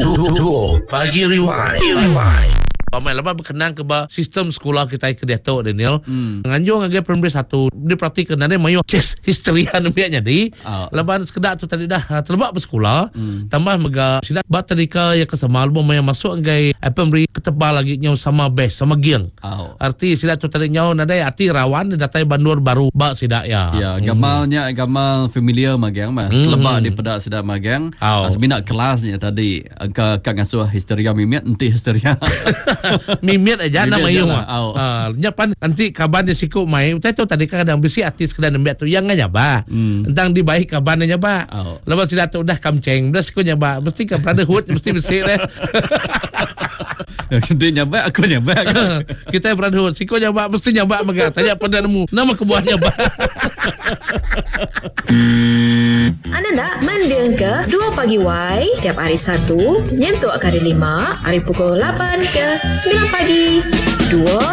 Pagi Rewind. Pamai lepas berkenaan ke sistem sekolah kita ke Datuk Daniel. Nganjung agak primary 1 dia praktik kenane mayo kes histeria namanya jadi. Lepas sekedar tu tadi dah terlebak bersekolah. Tambah mega sidak bat tadika ya kesama album yang masuk agak primary ketebal lagi nyau sama best sama giang. Arti sidak tu tadi nyau nadai arti rawan datai bandur baru bak sidak ya. Ya, gamal familiar magang mah. Terlebak di pedak sidak magang. Seminat kelasnya tadi angka ngasuh histeria mimit enti histeria. Mimit aja nama yung nyapan nanti kaban dia siku mai tahu tadi kadang besi artis kedai nembak tu yang nyaba tentang di baik kaban nyaba lepas tidak tahu dah kamceng dah siku nyaba mesti ke brotherhood mesti besi deh dia nyaba aku nyaba kita brotherhood siku nyaba mesti nyaba mega tanya pada nemu nama kebuah nyaba. Anda nak mendeng ke 2 Pagi Y tiap hari Sabtu nyentuk kali 5 hari pukul 8 ke 9 pagi 2